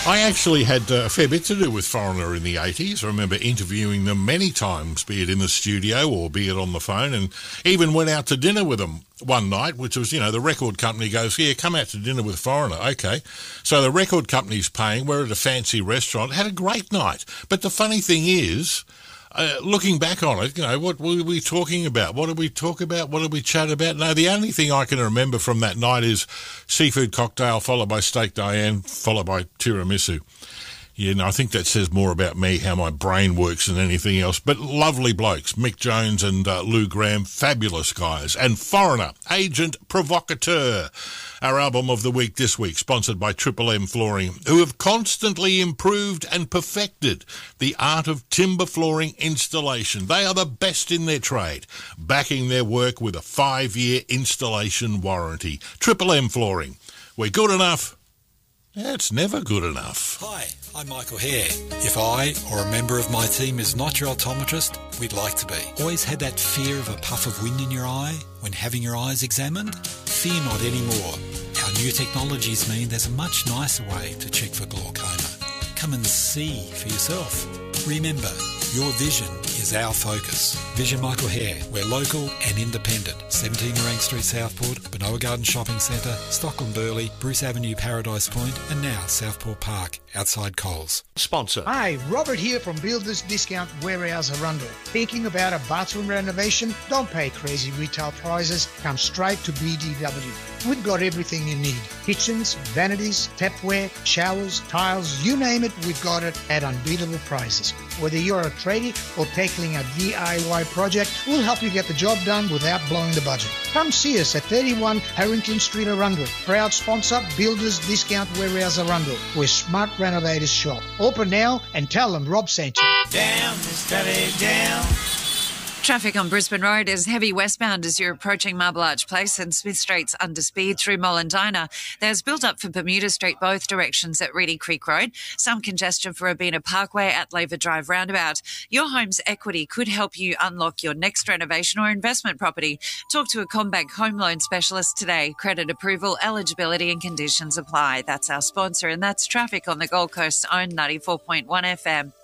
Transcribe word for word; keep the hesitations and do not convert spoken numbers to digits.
I actually had uh, a fair bit to do with Foreigner in the eighties. I remember interviewing them many times, be it in the studio or be it on the phone, and even went out to dinner with them one night, which was, you know, the record company goes, yeah, come out to dinner with Foreigner. Okay. So the record company's paying. We're at a fancy restaurant. Had a great night. But the funny thing is, Uh, looking back on it, you know, what were we talking about? What did we talk about? What did we chat about? No, the only thing I can remember from that night is seafood cocktail, followed by steak Diane, followed by tiramisu. Yeah, no, I think that says more about me, how my brain works, than anything else. But lovely blokes, Mick Jones and uh, Lou Gramm, fabulous guys. And Foreigner, Agent Provocateur, our album of the week this week, sponsored by Triple M Flooring, who have constantly improved and perfected the art of timber flooring installation. They are the best in their trade, backing their work with a five-year installation warranty. Triple M Flooring, we're good enough. Yeah, it's never good enough. Hi, I'm Michael Hare. If I or a member of my team is not your optometrist, we'd like to be. Always had that fear of a puff of wind in your eye when having your eyes examined? Fear not anymore. Our new technologies mean there's a much nicer way to check for glaucoma. Come and see for yourself. Remember, your vision is our focus. Vision Michael Hare. We're local and independent. seventeen Orang Street, Southport, Benoa Garden Shopping Centre, Stockland Burley, Bruce Avenue, Paradise Point, and now Southport Park, outside Coles. Sponsor. Hi, Robert here from Builders Discount Warehouse Arundel. Thinking about a bathroom renovation? Don't pay crazy retail prices. Come straight to B D W. We've got everything you need. Kitchens, vanities, tapware, showers, tiles, you name it, we've got it at unbeatable prices. Whether you're a tradie or tackling a D I Y project, we'll help you get the job done without blowing the budget. Come see us at thirty-one Harrington Street, Arundel. Proud sponsor, Builders Discount Warehouse Arundel, where smart renovators shop. Open now and tell them Rob sent you. Down, steady down. Traffic on Brisbane Road is heavy westbound as you're approaching Marble Arch Place and Smith Street's under speed through Mollendina. There's build up for Bermuda Street both directions at Reedy Creek Road. Some congestion for Urbina Parkway at Laver Drive roundabout. Your home's equity could help you unlock your next renovation or investment property. Talk to a CommBank home loan specialist today. Credit approval, eligibility and conditions apply. That's our sponsor, and that's Traffic on the Gold Coast's own ninety-four point one F M.